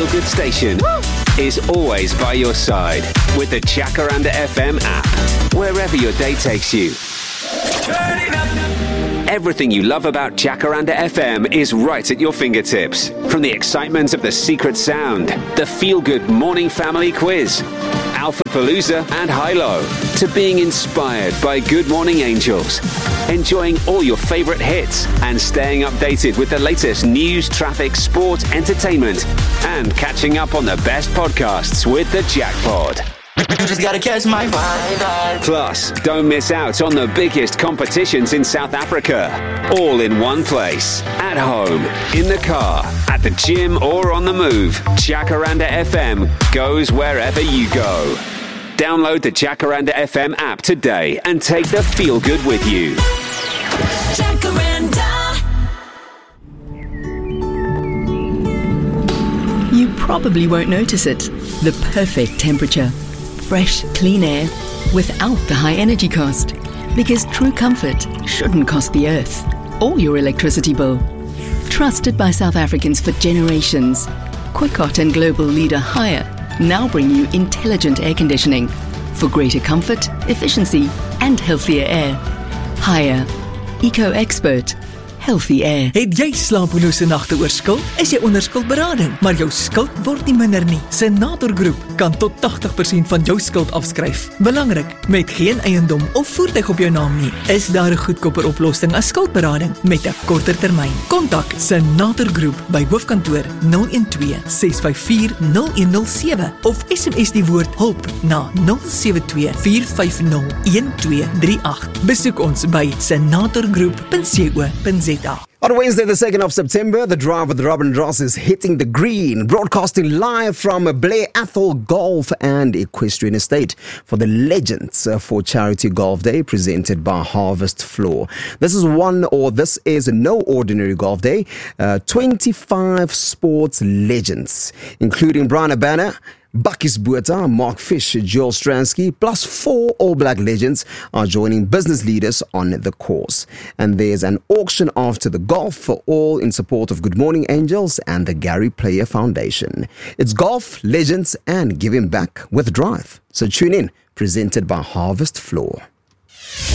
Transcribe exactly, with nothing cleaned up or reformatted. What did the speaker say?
feel-good station is always by your side with the Jacaranda F M app, wherever your day takes you. Everything you love about Jacaranda F M is right at your fingertips. From the excitement of the secret sound, the feel-good morning family quiz, Alpha Palooza and Hilo, to being inspired by Good Morning Angels, enjoying all your favorite hits and staying updated with the latest news, traffic, sport, entertainment, and catching up on the best podcasts with the Jackpod. You just gotta catch my vibe. Plus, don't miss out on the biggest competitions in South Africa. All in one place. At home, in the car, at the gym, or on the move. Jacaranda F M goes wherever you go. Download the Jacaranda F M app today and take the feel good with you. Jacaranda. You probably won't notice it. The perfect temperature. Fresh, clean air without the high energy cost. Because true comfort shouldn't cost the earth or your electricity bill. Trusted by South Africans for generations, Quickot and global leader Haier now bring you intelligent air conditioning for greater comfort, efficiency and healthier air. Haier, eco-expert, healthy air. Het jy slapelose nagte oor skuld? Is jy onder skuldberading, maar jou skuld word nie minder nie? Senator Groep kan tot tachtig persent van jou skuld afskryf. Belangrik, met geen eiendom of voertuig op jou naam nie, is daar 'n goedkoper oplossing as skuldberading met 'n korter termyn. Kontak Senator Groep by hoofkantoor nul een twee ses vyf vier nul een nul sewe of S M S die woord hulp na nul sewe twee vier vyf nul een twee drie agt. Besoek ons by senatorgroep punt co punt za. On Wednesday, the second of September, the drive with Robin Ross is hitting the green, broadcasting live from Blair Athol Golf and Equestrian Estate for the Legends for Charity Golf Day presented by Harvest Floor. This is one, or this is no ordinary golf day. Uh, twenty-five sports legends, including Brian Abana, Bakkies Botha, Mark Fish, Joel Stransky, plus four All Black legends are joining business leaders on the course. And there's an auction after the golf for all in support of Good Morning Angels and the Gary Player Foundation. It's golf, legends, and giving back with drive. So tune in, presented by Harvest Floor.